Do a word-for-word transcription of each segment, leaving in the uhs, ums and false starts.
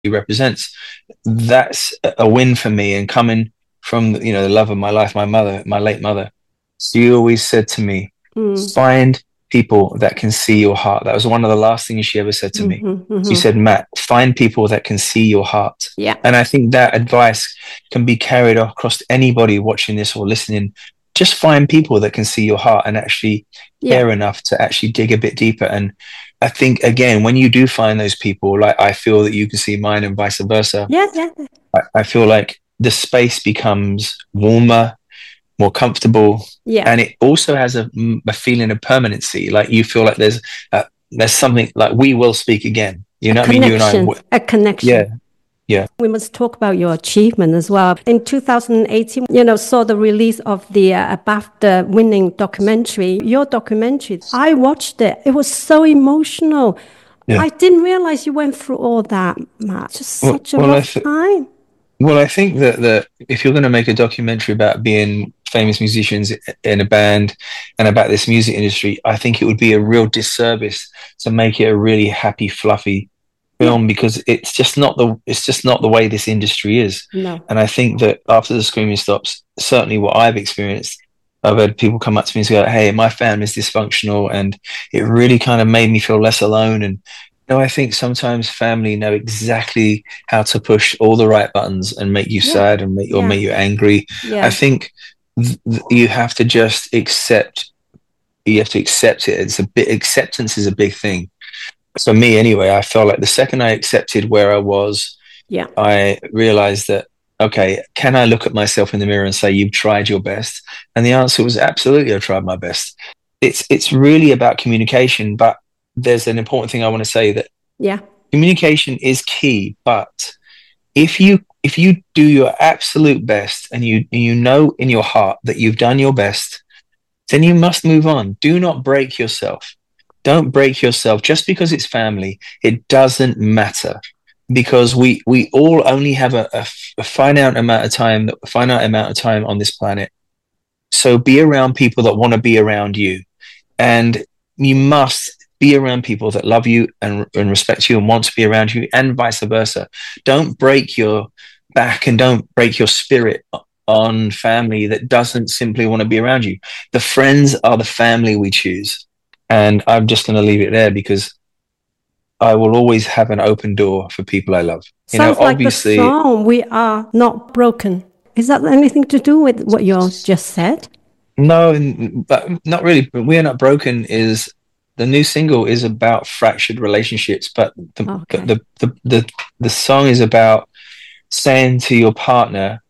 represents, that's a win for me. And coming from, you know, the love of my life, my mother, my late mother, she always said to me, Mm. find people that can see your heart. That was one of the last things she ever said to me. Mm-hmm, She mm-hmm. said, Matt, find people that can see your heart. Yeah. And I think that advice can be carried across to anybody watching this or listening. Just find people that can see your heart and actually Yeah. care enough to actually dig a bit deeper. And I think, again, when you do find those people, like I feel that you can see mine and vice versa, Yeah. Yeah. I, I feel like the space becomes warmer, more comfortable, Yeah. and it also has a, a feeling of permanency. Like you feel like there's uh, there's something like we will speak again. You A know what I mean? You and I, connection. A yeah, connection. yeah. We must talk about your achievement as well. In two thousand eighteen, you know, saw the release of the uh, BAFTA winning documentary. Your documentary, I watched it. It was so emotional. Yeah. I didn't realize you went through all that, Matt. Just Well, such a well, I rough th- time. well, I think that that if you're going to make a documentary about being famous musicians in a band and about this music industry, I think it would be a real disservice to make it a really happy, fluffy Yeah. film, because it's just not the it's just not the way this industry is. No. And I think that after the screaming stops, certainly what I've experienced, I've had people come up to me and go, "Hey, my family's dysfunctional," and it really kind of made me feel less alone. And you know, I think sometimes family know exactly how to push all the right buttons and make you Yeah. sad and make or Yeah. make you angry. I Yeah. think th- th- you have to just accept. You have to accept it. It's a bit acceptance is a big thing for me anyway. I felt like the second I accepted where I was, Yeah. I realized that, okay, can I look at myself in the mirror and say, you've tried your best? And the answer was absolutely, I've tried my best. It's, it's really about communication, but there's an important thing I want to say, that Yeah. communication is key. But if you, if you do your absolute best and you, you know in your heart that you've done your best, then you must move on. Do not break yourself. Don't break yourself just because it's family. It doesn't matter, because we we all only have a, a, a finite amount of time, a finite amount of time on this planet. So be around people that want to be around you, and you must be around people that love you and, and respect you and want to be around you, and vice versa. Don't break your back and don't break your spirit on family that doesn't simply want to be around you. The friends are the family we choose. And I'm just going to leave it there, because I will always have an open door for people I love. You know, Sounds like the obviously, song "We Are Not Broken." Is that anything to do with what you just said? no, but not really. But We're Not Broken is the new single is about fractured relationships, but the, but Okay. the, the, the, the song is about saying to your partner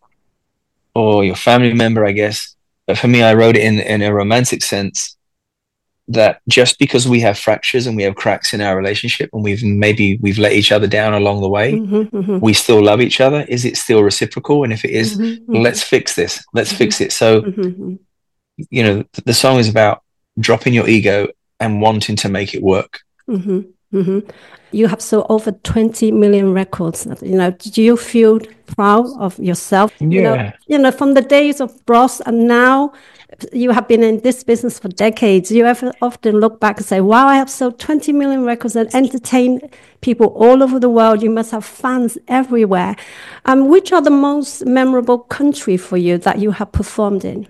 or your family member, I guess. But for me, I wrote it in, in a romantic sense, that just because we have fractures and we have cracks in our relationship and we've maybe we've let each other down along the way, Mm-hmm, mm-hmm, we still love each other. Is it still reciprocal? And if it is, mm-hmm, let's fix this. Let's mm-hmm, fix it. So, mm-hmm, you know, the song is about dropping your ego and wanting to make it work. mm-hmm, mm-hmm. You have sold over twenty million records. You know, do you feel proud of yourself? You know, Yeah. you know, from the days of Bros and now you have been in this business for decades. You ever often look back and say, wow, I have sold twenty million records and entertained people all over the world. You must have fans everywhere. Um, which are the most memorable country for you that you have performed in?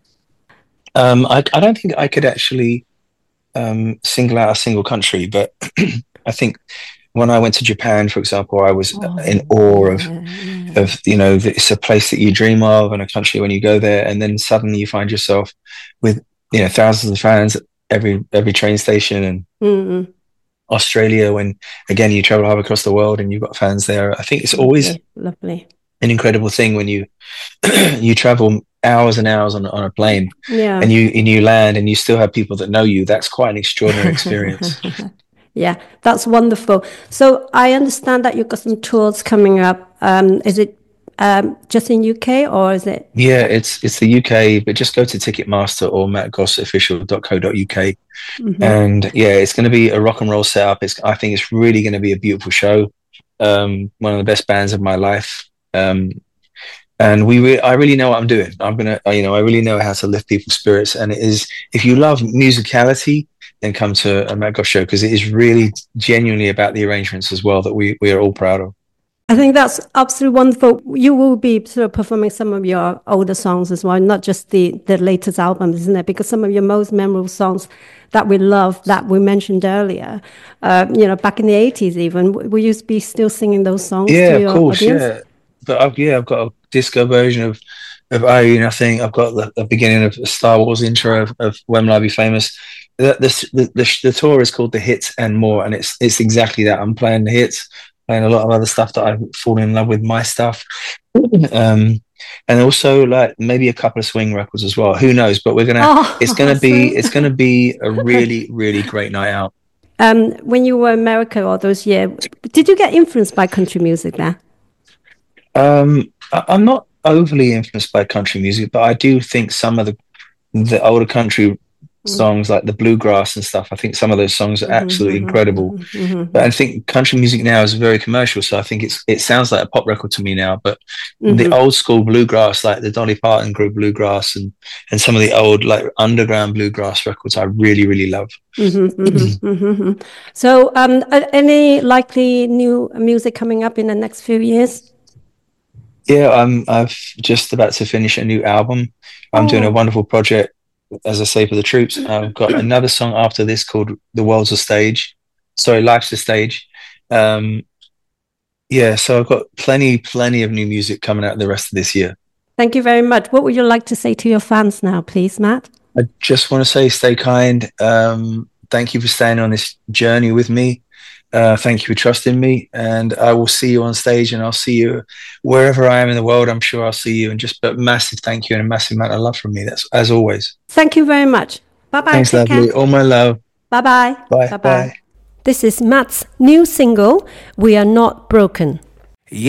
Um, I, I don't think I could actually um, single out a single country, but I think when I went to Japan, for example, I was in Oh, awe of yeah, yeah. of you know, it's a place that you dream of and a country when you go there, and then suddenly you find yourself with, you know, thousands of fans at every every train station. And Mm-hmm. Australia, when again you travel half across the world and you've got fans there. I think it's always Lovely, lovely. an incredible thing when you you travel hours and hours on on a plane, Yeah. and you and you land and you still have people that know you. That's quite an extraordinary experience. Yeah, that's wonderful. So I understand that you've got some tours coming up. Um, is it um, just in U K or is it? Yeah, it's it's the U K, but just go to Ticketmaster or matt goss official dot co dot U K. Mm-hmm. And yeah, it's going to be a rock and roll setup. It's I think it's really going to be a beautiful show. Um, one of the best bands of my life. Um, and we re- I really know what I'm doing. I'm gonna, you know, I really know how to lift people's spirits. And it is, if you love musicality, then come to a Matt Goss show, because it is really genuinely about the arrangements as well that we we are all proud of. I think that's absolutely wonderful. You will be sort of performing some of your older songs as well, not just the, the latest albums, isn't it? Because some of your most memorable songs that we love, that we mentioned earlier, uh, you know, back in the eighties even, will you be still singing those songs Yeah, to of your course, audience? yeah. But I've, yeah, I've got a disco version of of Irene. I think I've got the, the beginning of the Star Wars intro of, of When Will I Be Famous. The, the, the, the, the tour is called The Hits and More, and it's it's exactly that. I'm playing the hits, playing a lot of other stuff that I've fallen in love with, my stuff. Um, and also like maybe a couple of swing records as well. Who knows? But we're gonna. Oh, It's gonna be. swing. It's gonna be a really, really great night out. Um, when you were in America all those years, did you get influenced by country music there? Um, I, I'm not overly influenced by country music, but I do think some of the the older country songs like the bluegrass and stuff, I think some of those songs are absolutely incredible. But I think country music now is very commercial, so I think it's it sounds like a pop record to me now. But the old school bluegrass, like the Dolly Parton group bluegrass, and and some of the old like underground bluegrass records, I really really love. Mm-hmm, mm-hmm, mm-hmm. So, um, any likely new music coming up in the next few years? Yeah, I'm I've just about to finish a new album. I'm oh. doing a wonderful project, as I say, for the troops. I've got another song after this called The World's a Stage. Sorry, Life's a Stage. Um, yeah, so I've got plenty, plenty of new music coming out the rest of this year. Thank you very much. What would you like to say to your fans now, please, Matt? I just want to say stay kind. Um, thank you for staying on this journey with me. Uh, thank you for trusting me, and I will see you on stage, and I'll see you wherever I am in the world. I'm sure I'll see you, and just a massive thank you and a massive amount of love from me. That's as always. Thank you very much. Bye bye. Thanks, lovely. All my love. Bye bye. Bye bye. This is Matt's new single, We Are Not Broken.